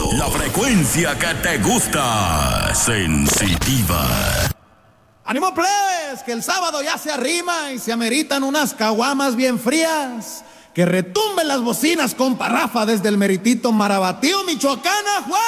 la frecuencia que te gusta, sensitiva. ¡Ánimo, plebes! Que el sábado ya se arrima y se ameritan unas caguamas bien frías. Que retumben las bocinas con parrafa desde el meritito Marabatío, Michoacán, Juan.